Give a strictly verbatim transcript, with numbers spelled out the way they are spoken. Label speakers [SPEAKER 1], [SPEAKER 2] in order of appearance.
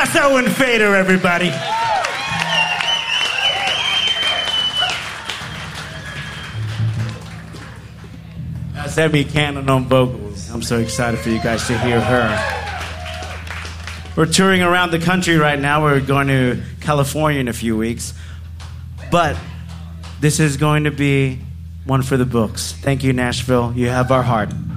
[SPEAKER 1] That's Owen Fader, everybody. That's Debbie Cannon on vocals. I'm so excited for you guys to hear her. We're touring around the country right now. We're going to California in a few weeks. But this is going to be one for the books. Thank you, Nashville. You have our heart.